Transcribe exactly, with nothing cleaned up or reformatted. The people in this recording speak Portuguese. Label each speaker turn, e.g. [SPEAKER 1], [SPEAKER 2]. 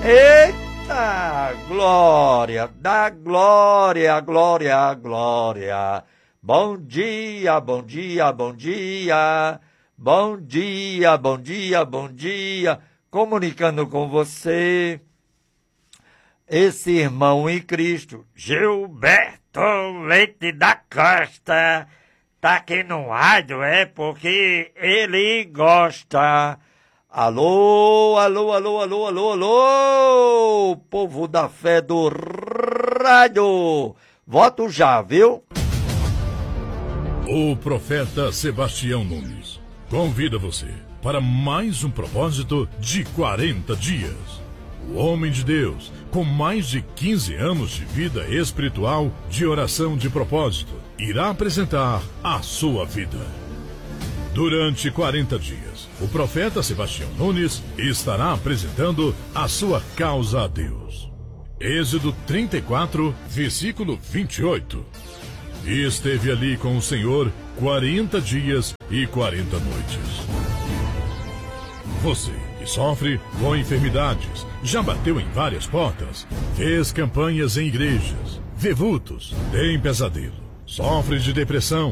[SPEAKER 1] Eita, glória, da glória, glória, glória. Bom dia, bom dia, bom dia. Bom dia, bom dia, bom dia. Comunicando com você, esse irmão em Cristo, Gilberto Leite da Costa, tá aqui no rádio, é porque ele gosta. Alô, alô, alô, alô, alô, alô, povo da fé do rádio. Voto já, viu?
[SPEAKER 2] O profeta Sebastião Nunes convida você para mais um propósito de quarenta dias. O homem de Deus, com mais de quinze anos de vida espiritual, de oração de propósito, irá apresentar a sua vida. Durante quarenta dias, o profeta Sebastião Nunes estará apresentando a sua causa a Deus. Êxodo trinta e quatro, versículo vinte e oito. E esteve ali com o Senhor quarenta dias e quarenta noites. Você que sofre com enfermidades, já bateu em várias portas, fez campanhas em igrejas, vê vultos, tem pesadelo, sofre de depressão,